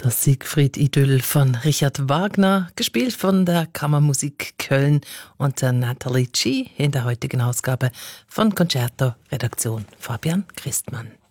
Das Siegfried-Idyll von Richard Wagner, gespielt von der Kammermusik Köln und der Nathalie G. in der heutigen Ausgabe von Concerto, Redaktion Fabian Christmann.